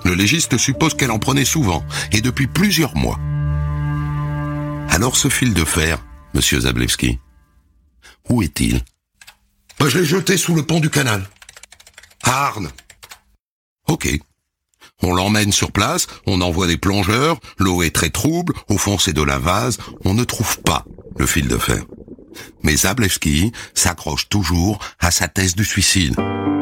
Le légiste suppose qu'elle en prenait souvent, et depuis plusieurs mois. Alors ce fil de fer, monsieur Zablewski, où est-il ? Je l'ai jeté sous le pont du canal. À Arnes. Ok. On l'emmène sur place, on envoie des plongeurs, l'eau est très trouble, au fond c'est de la vase, on ne trouve pas le fil de fer. Mais Zablewski s'accroche toujours à sa thèse du suicide.